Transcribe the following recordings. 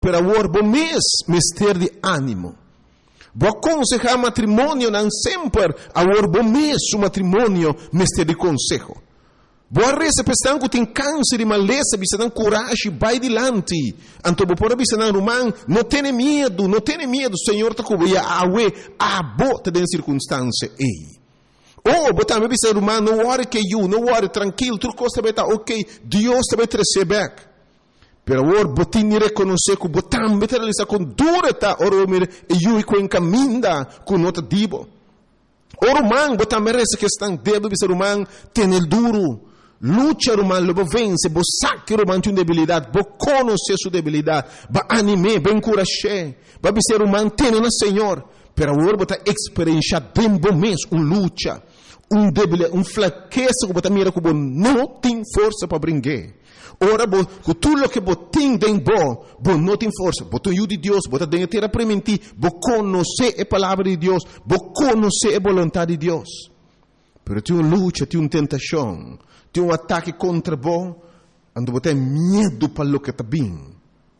Per agora, bom mister de ânimo. Vou aconselhar matrimônio não sempre. Agora, bom o matrimônio, mister de conselho. Boa reza pensando que tem câncer de maleza, bisa não coragem, vai adiante. Então, por bisa não romano, não tenha medo, Senhor está cobrindo a bota de circunstância. Botar me bisa romano, não worry que não worry, tranquilo, tudo costa beta, ok, Deus também trazer back. Pero agora, botin ni reconhecer que botam beta realizar com dureza, ora me eu com encaminda com nota dibo. Ora man, botam me reza que estão debo bisa romano, tem el duro. Lucha romano, lobo vence, bo saque romano tem debilidade, bo conhecer sua debilidade, ba anime, ba encorajar, ba bisa romano tem na Senhor. Pero agora botar experienciar tempo mês, lucha, debilidade, fraqueza que botar mira que bo não tem força para brincar. Ora, com tudo o que você tem dentro, você não tem força. Você tem de Deus, você tem que ter a permitir, você conhecer a palavra de Deus, você conhecer a vontade de Deus. Mas tem uma luta, tem uma tentação, tem um ataque contra você, onde você tem medo para o que está bem.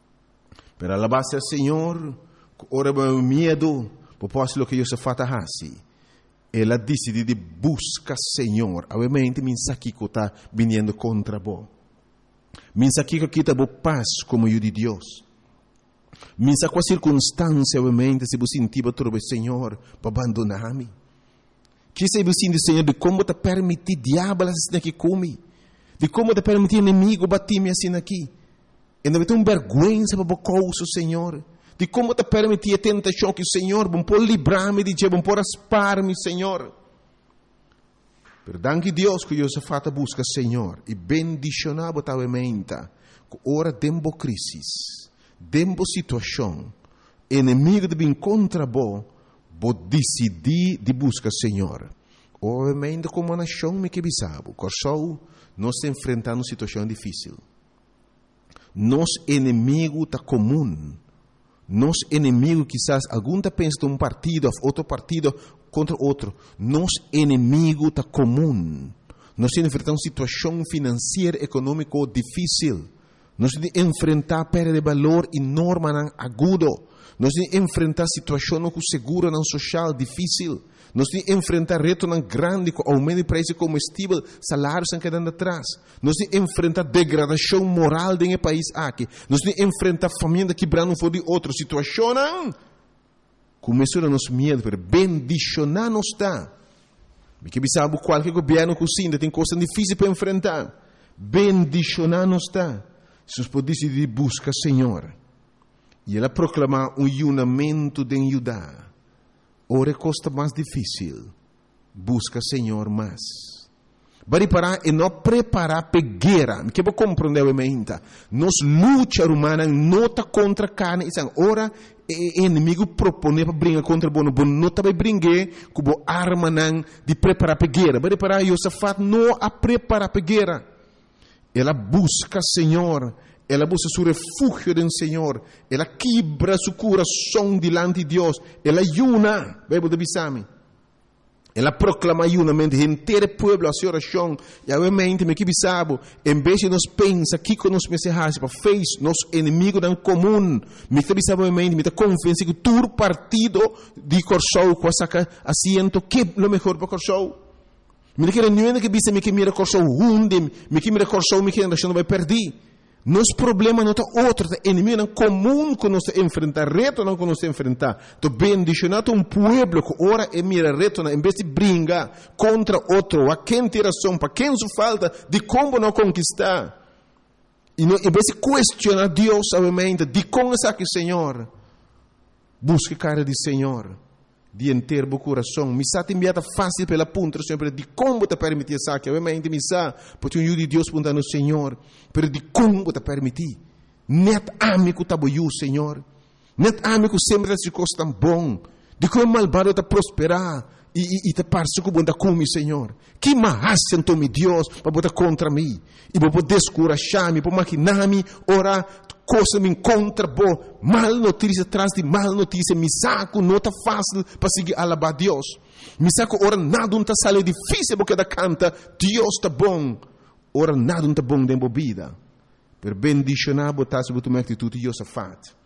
Mas a base do Senhor, ora, o medo, você pode fazer o que você faz assim. Ela decide de buscar o Senhor. Obviamente, me aqui que está vindo contra você. Minsa aqui que está boa paz como eu de Deus. Minsa com a circunstância, obviamente, se você sentir para trocar o Senhor, para abandonar-me. Que se você sentir, Senhor, de como te permitir diabo assim aqui comigo. De como te permitir inimigo bater-me assim aqui. E não tem uma vergonha para o coisa, Senhor. De como te permitir a tentação que o Senhor, bom por livrar-me de Deus, bom por aspar-me, Senhor. Perdão que Deus que eu se fata busca Senhor e bendicionar botavelmente que ora dembo crisis, dembo situação, inimigo de vir contra bo decidir de buscar Senhor. Obviamente como nação me que bisabo, corso nós enfrentando situação difícil. Nos inimigo tá comum. Nos inimigo quizás algum tá pensa de um partido, outro partido contra outro. Nos inimigo está comum. Nós enfrentamos situação financeira, econômica difícil. Nós enfrentar perda de valor enorme, agudo. Nós enfrentar situação com seguro social difícil. Nós enfrentar reto grande com aumento de preço de combustível, salários estão quedando atrás. Nós enfrentar degradação moral do país aqui. Nós enfrentar família quebrando fora de outra situação. Começou a nos medo, pero bendicionar nos está. Porque sabe qualquer governo que ainda tem coisas difíceis para enfrentar. Bendicionar nos está. Se nós podemos decidir buscar Senhor. E ela proclamar um unimento de ajudar. Ora costa mais difícil. Busca Senhor mais. Bari parar e não preparar pegueira. Que vou compreender obviamente. Nos luta humana não está contra carne. Ora inimigo propõe para brincar contra o bono não está para brincar com a arma de preparar pegueira. Bari parar Josafat não a preparar pegueira. Ela busca Senhor. Ela busca seu refúgio do Senhor. Ela quebra seu coração diante de Deus. Ela ayuna. Bíblia de Bisami. Ela proclama ayunamento inteiro povo a sua oração. E obviamente, me que bisabo, em vez de nos pensa que com nos mensagens para fez nos inimigos em comum, me que bisabo obviamente, me que confiança que todo partido de Corsou com saca assento que é o melhor para Corsou. Me que não é que bisa me que mira Corsou hunde, me que mira Corsou me que não vai perder. Nos problema não está outro, é inimigo comum que nós enfrentar, reto não que nós enfrentar. Então, bendicionado um povo que ora e mira reto, em vez de brincar contra outro, a quem tem razão, para quem se falta, de como não conquistar. E não, em vez de questionar Deus, obviamente, de como é que Senhor, busque cara de Senhor, de inteiro o coração. Missa te enviada fácil pela ponta, sempre de como te permitir essa que obviamente missa, porque o de Deus punta no Senhor, pero de como te permitir. Net amigo tá boiu, Senhor. Net amigo sempre se costa bom. De como malvado te prosperar e te parece que bom da come, Senhor. Que mais então me Deus para botar contra mim e para poder descorajar-me, para maquinar-me, orar coisa me encontra boa, mal notícia atrás de mal notícia, me saco, não está fácil para seguir alabar Deus. Me saco, ora nada não está sale difícil porque da canta, Deus está bom, ora nada não está bom dentro da vida. Per bendicionar, botar sobre a tua atitude, Deus é fato.